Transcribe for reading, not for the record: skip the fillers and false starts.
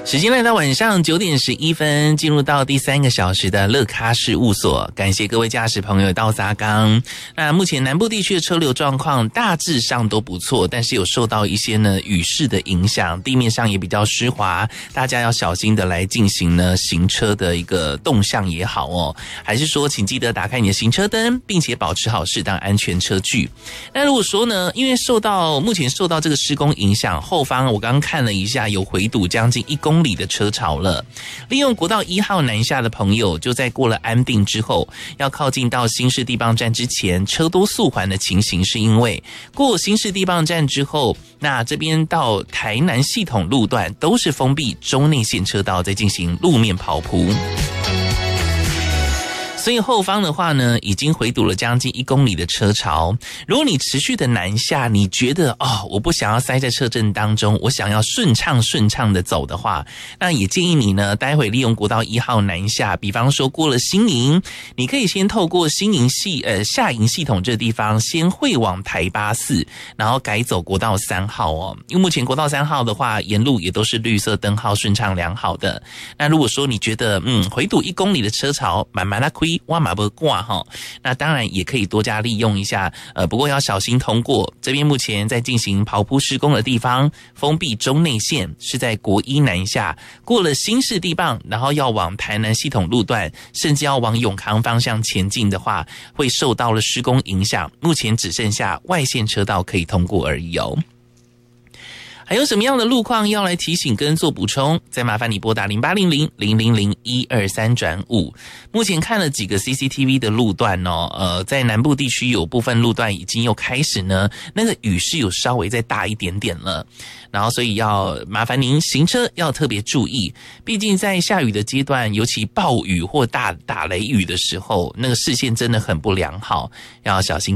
时间来到晚上9点11分，进入到第3个小时的乐咖事务所。感谢各位驾驶朋友到沙冈。那目前南部地区的车流状况大致上都不错，但是有受到一些呢雨势的影响，地面上也比较湿滑，大家要小心的来进行呢行车的一个动向也好哦，还是说请记得打开你的行车灯，并且保持好适当安全车距。那如果说呢，因为目前受到这个施工影响，后方我刚刚看了一下，有回堵将近1公里的车潮了。利用国道1号南下的朋友，就在过了安定之后，要靠近到新市地磅站之前，车多速缓的情形，是因为过新市地磅站之后，那这边到台南系统路段都是封闭州内线车道，在进行路面刨铺。所以后方的话呢，已经回堵了将近1公里的车潮。如果你持续的南下，你觉得我不想要塞在车阵当中，我想要顺畅的走的话，那也建议你呢，待会利用国道1号南下，比方说过了新营，你可以先透过新营下营系统这地方，先会往台84，然后改走国道3号哦。因为目前国道3号的话，沿路也都是绿色灯号，顺畅良好的。那如果说你觉得回堵1公里的车潮慢慢的开我嘛不挂哈，那当然也可以多加利用一下，不过要小心通过。这边目前在进行刨铺施工的地方，封闭中内线是在国一南下，过了新市地磅，然后要往台南系统路段，甚至要往永康方向前进的话，会受到了施工影响。目前只剩下外线车道可以通过而已哦。还有什么样的路况要来提醒跟做补充？再麻烦你拨打0800-000-123-5。目前看了几个 CCTV 的路段哦，在南部地区有部分路段已经又开始呢，那个雨势有稍微再大一点点了。然后所以要麻烦您行车要特别注意，毕竟在下雨的阶段，尤其暴雨或打雷雨的时候，那个视线真的很不良好，要小心。